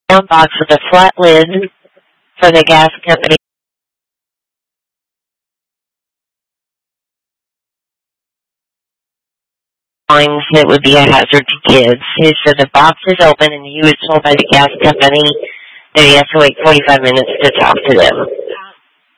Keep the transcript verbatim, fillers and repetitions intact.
Brown box with a flat lid for the gas company. It would be a hazard to kids. He said the box is open and he was told by the gas company that he has to wait forty-five minutes to talk to them.